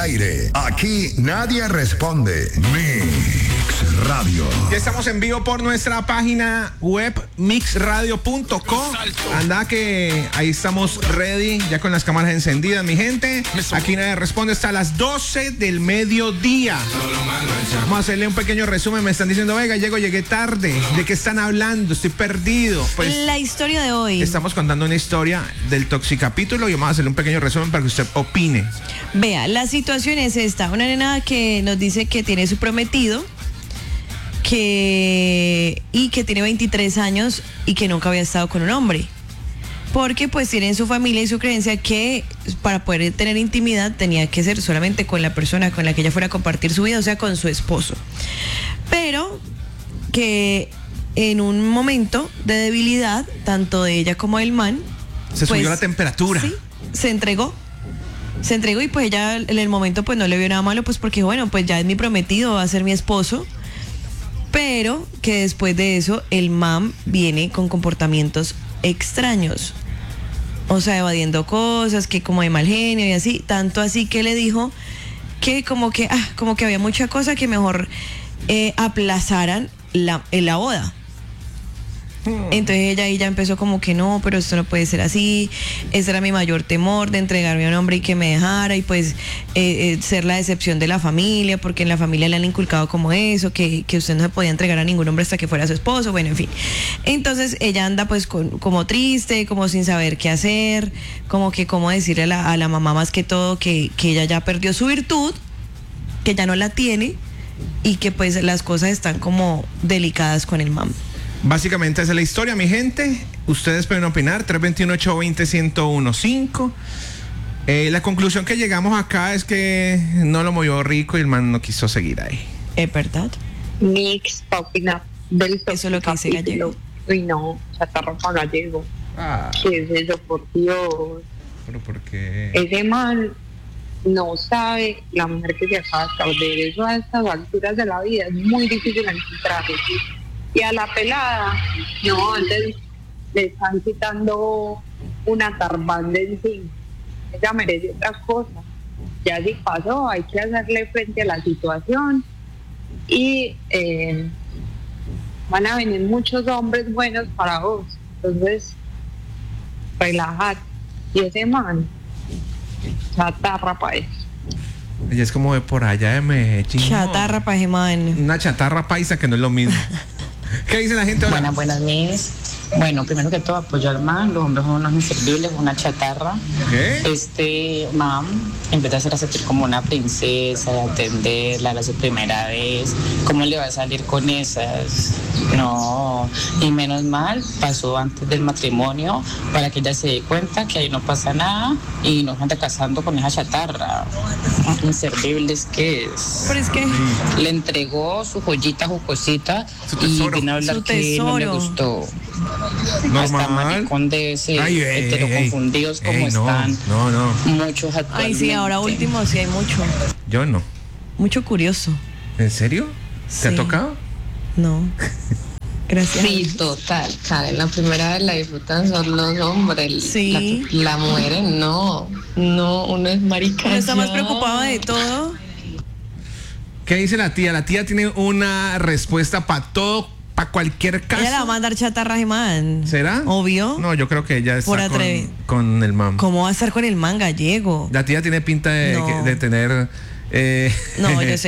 aire. Aquí nadie responde. Mix Radio. Ya estamos en vivo por nuestra página web mixradio.co. Anda que ahí estamos ready, ya con las cámaras encendidas, mi gente. Aquí nadie responde hasta las 12 del mediodía. Vamos a hacerle un pequeño resumen. Me están diciendo, oiga, llegué tarde. ¿De qué están hablando? Estoy perdido. Pues la historia de hoy. estamos contando una historia del Toxicapítulo y vamos a hacerle un pequeño resumen para que usted opine. Vea, la situación es esta. Una nena que nos dice que tiene su prometido y que tiene 23 años y que nunca había estado con un hombre. Porque pues tiene en su familia y su creencia que para poder tener intimidad tenía que ser solamente con la persona con la que ella fuera a compartir su vida, o sea, con su esposo. Pero que en un momento de debilidad, tanto de ella como del man, Se subió la temperatura. Sí, se entregó y pues ella en el momento pues no le vio nada malo, pues porque bueno, pues ya es mi prometido, va a ser mi esposo. Pero que después de eso el man viene con comportamientos extraños, o sea, evadiendo cosas, que como de mal genio y así, tanto así que le dijo que como que había mucha cosa que mejor aplazaran la boda. Entonces ella ahí ya empezó como que no, pero esto no puede ser así, ese era mi mayor temor, de entregarme a un hombre y que me dejara, y pues ser la decepción de la familia, porque en la familia le han inculcado como eso, que usted no se podía entregar a ningún hombre hasta que fuera su esposo, bueno, en fin. Entonces ella anda pues como triste, como sin saber qué hacer, como que cómo decirle a la mamá más que todo que ella ya perdió su virtud, que ya no la tiene, y que pues las cosas están como delicadas con el mamá. Básicamente esa es la historia, mi gente. Ustedes pueden opinar, 321-820-1015. La conclusión que llegamos acá es que no lo movió rico y el man no quiso seguir ahí. ¿Es verdad? Mix para opinar del Eso es lo que dice Gallego. Uy, no, chatarra para Gallego. Ah, ¿Qué es eso, por Dios? pero ¿por qué? Ese man no sabe la mujer que se acaba de perder. Eso a estas alturas de la vida es muy difícil encontrar. Y a la pelada, no, antes le están quitando una tarbán de encima. Ella merece otras cosas. Ya si pasó, hay que hacerle frente a la situación. Y van a venir muchos hombres buenos para vos. Entonces, relajad. Y ese man, chatarra para eso. Ella es como de por allá de Medellín. Chatarra para ese man. Una chatarra paisa que no es lo mismo. ¿Qué dice la gente? Hola. Buenas, mis. Bueno, primero que todo, apoyo al man. Los hombres son unos inservibles, una chatarra. ¿Qué? Este man, en vez de hacerla sentir como una princesa, de atenderla, era su primera vez, ¿cómo le va a salir con esas? No, y menos mal pasó antes del matrimonio para que ella se dé cuenta que ahí no pasa nada y no se anda casando con esa chatarra. Inservibles que es. Pero es que Le entregó su joyita jocosita Su y tesoro. vino a hablar Su que no le tesoro. gustó. Hasta Normal. maricón de ese Ay, heteroconfundidos como no, están no. muchos actualmente. ay, sí, ahora último sí hay mucho Yo no. curioso. ¿En serio? ¿Te ha Sí. tocado? No. Gracias. Sí, total, Karen, la primera vez la disfrutan son los hombres. Sí. La mujer no, uno es marica. Uno está más ya. preocupado de todo. ¿Qué dice la tía? La tía tiene una respuesta para todo, para cualquier caso. Ella la va a mandar chatarra a ese man. ¿Será? Obvio. No, yo creo que ella Por está atrevi- con el mam. ¿Cómo va a estar con el man Gallego? La tía tiene pinta de, No. de tener... No, yo sé